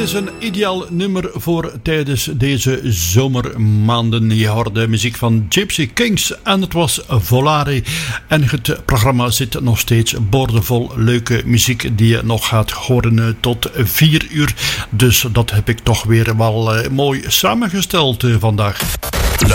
is een ideaal nummer voor tijdens deze zomermaanden. Je hoorde muziek van Gypsy Kings en het was Volare. En het programma zit nog steeds boordevol leuke muziek die je nog gaat horen tot 4 uur. Dus dat heb ik toch weer wel mooi samengesteld vandaag.